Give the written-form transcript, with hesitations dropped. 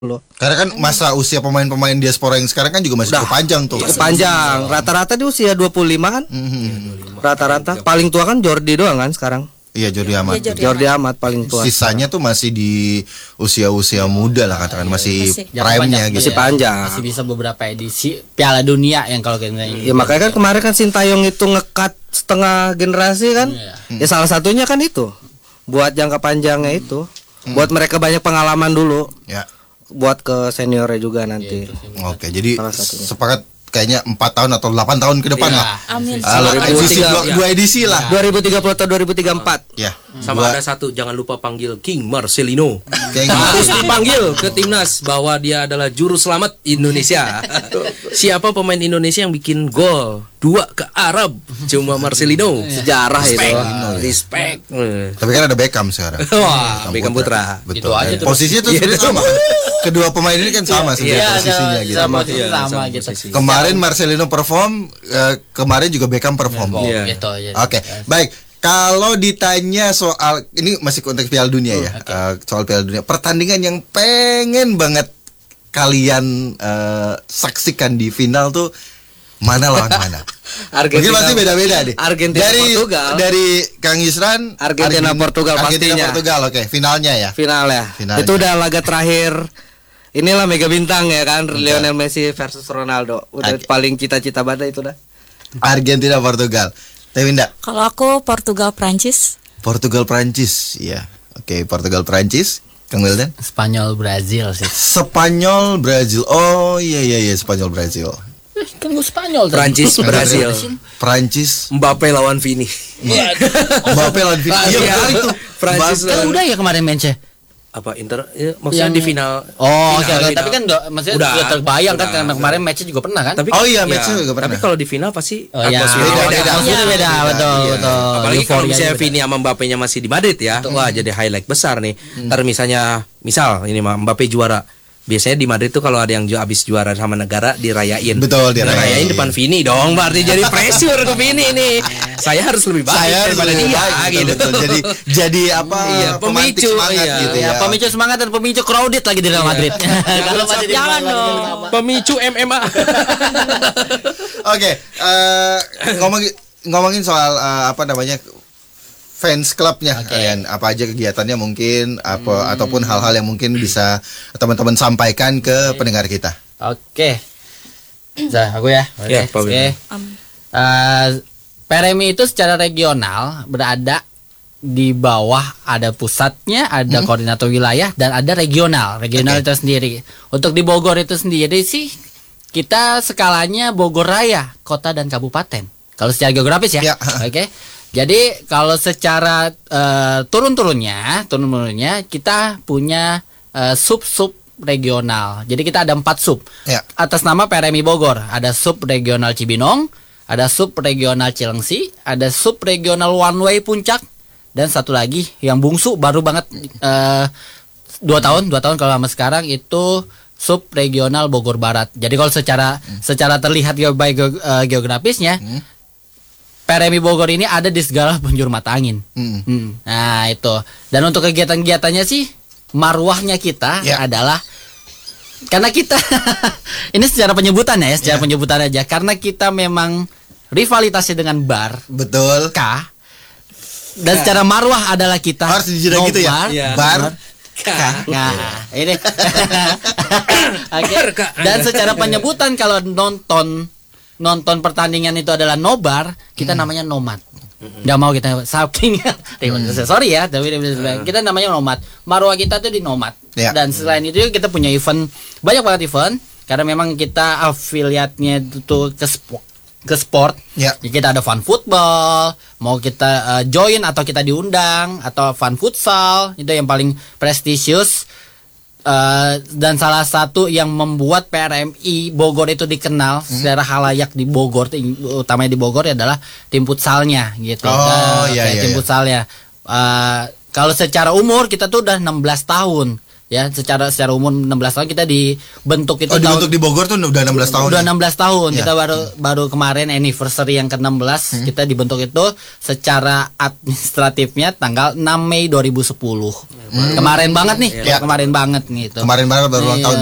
loh. Karena kan masa usia pemain-pemain diaspora yang sekarang kan juga masih cukup panjang tuh. Cukup panjang. Rata-rata di usia 25 kan? Rata-rata. Paling tua kan Jordi doang kan sekarang. Iya, Jordi Amat. Jordi Amat paling tua. Sisanya tuh masih di usia-usia muda lah katakan, masih prime-nya gitu. Masih panjang. Masih bisa beberapa edisi Piala Dunia yang kalau kita Ya makanya kan kemarin kan Sintayong itu ngekat setengah generasi kan. Ya salah satunya kan itu. Buat jangka panjangnya itu. Buat mereka banyak pengalaman dulu. Ya. Buat ke seniornya juga nanti. Oke, jadi Salah satunya. sepakat kayaknya 4 tahun atau 8 tahun ke depan Iya. lah. Amin. Edisi dua edisi lah. 2030 atau 2034. Ya. Sama ada satu, jangan lupa panggil King Marcelino. Kayak Harus gitu. dipanggil ke timnas bahwa dia adalah juru selamat Indonesia. Siapa pemain Indonesia yang bikin gol 2 ke Arab? Cuma Marcelino. Sejarah itu. Respect. Tapi kan ada Beckham sekarang. Wah, Beckham Putra. Betul. Itu aja terus. Posisinya tuh sebenarnya sama. Kedua pemain ini kan sama sebenarnya posisinya gitu. sama gitu. Kemarin Marcelino perform, kemarin juga Beckham perform. Iya. Gitu aja. Oke, baik. Kalau ditanya soal ini masih konteks Piala Dunia ya, soal Piala Dunia, pertandingan yang pengen banget kalian saksikan di final tuh mana lawan mana? Mungkin pasti beda-beda deh. Argentina Portugal. Dari Kang Yusran, Argentina Portugal Argentina pastinya. Portugal, oke, finalnya ya. Final ya. Finalnya. Itu udah laga terakhir. Inilah mega bintang ya kan, Lionel Messi versus Ronaldo. Udah Oke. paling cita-cita banget itu dah. Argentina Portugal. Tewinda, Kalau aku Portugal Prancis. Portugal Prancis, ya. Oke, Portugal Prancis. Kang Wildan? Spanyol Brazil sih. Spanyol Brazil. Oh iya Spanyol Brazil. Kan gue Spanyol tadi. Prancis Brazil. Prancis Mbappe lawan Vini. Mbappe lawan Vini. Iya betul itu. Prancis Kan lawan udah ya kemarin match-nya. apa Inter ya, maksudnya Yang- di final. Oh, oke, Final. tapi kan maksudnya Udah, sudah terbayang kan udah. karena kemarin match-nya juga pernah kan? Tapi Oh iya, ya, match-nya juga pernah. Tapi kalau di final pasti Oh iya, atmosfernya beda, beda. beda, betul, Iya. betul. Apalagi kalau Euforianya misalnya beda. Vini sama Mbappe-nya masih di Madrid ya. Wah, jadi highlight besar nih. Ntar misalnya misal ini mah Mbappe juara. Biasanya di Madrid tuh kalau ada yang habis juara sama negara dirayain. Betul, dirayain. depan Vini dong. Berarti jadi pressure ke Vini nih. Saya harus lebih baik daripada lebih dia baik, gitu. betul. Jadi apa? Iya, pemantik pemicu, semangat iya. gitu Ya, ya. pemicu semangat dan pemicu crowded lagi di Real Madrid. Kalau masih di Jangan Real Madrid, dong. Pemicu MMA. Oke, ngomongin soal apa namanya fans clubnya kalian, apa aja kegiatannya mungkin apa ataupun hal-hal yang mungkin bisa teman-teman sampaikan ke pendengar kita. Oke. Nah, aku ya. Ya, Pak Oke. Wildan. PRMI itu secara regional berada di bawah, ada pusatnya, ada koordinator wilayah dan ada regional. Regional itu sendiri. Untuk di Bogor itu sendiri sih kita skalanya Bogor Raya, kota dan kabupaten. Kalau secara geografis ya. Ya. Oke. Jadi kalau secara turun-turunnya kita punya sub-sub regional. Jadi kita ada 4 sub. Ya. Atas nama PRMI Bogor, ada sub regional Cibinong, ada sub regional Cilengsi, ada sub regional One Way Puncak, dan satu lagi yang bungsu baru banget 2 tahun kalau sama sekarang itu sub regional Bogor Barat. Jadi kalau secara terlihat geografisnya PRMI Bogor ini ada di segala penjuru mata angin. Nah itu. Dan untuk kegiatan-kegiatannya sih marwahnya kita Ya. adalah karena kita ini secara penyebutan ya, secara penyebutan aja. Karena kita memang rivalitasnya dengan bar Betul. K. Dan secara marwah adalah kita Harus dijeda no gitu ya. bar. Iya. Bar. Nah, ini. Oke. Dan secara penyebutan kalau nonton pertandingan itu adalah nobar, kita namanya nomad. Nggak mau kita saking sorry ya, tapi kita namanya nomad. Marwah kita tuh di nomad. Ya. Dan selain itu kita punya event, banyak banget event karena memang kita afiliatnya itu ke sport. Ya. Jadi kita ada fun football, mau kita join atau kita diundang, atau fun futsal, itu yang paling prestisius. Dan salah satu yang membuat PRMI Bogor itu dikenal secara halayak di Bogor, utamanya di Bogor adalah tim futsalnya gitu. Oh, iya, Kayak iya, tim iya. futsalnya. Kalau secara umur kita tuh udah 16 tahun. Ya, secara umum 16 tahun kita dibentuk itu dibentuk di Bogor tuh udah 16 tahun. Udah 16 tahun. Ya. Kita baru kemarin anniversary yang ke-16 kita dibentuk itu secara administratifnya tanggal 6 Mei 2010. Kemarin banget nih, Ya. kemarin banget gitu. Kemarin baru ulang tahun.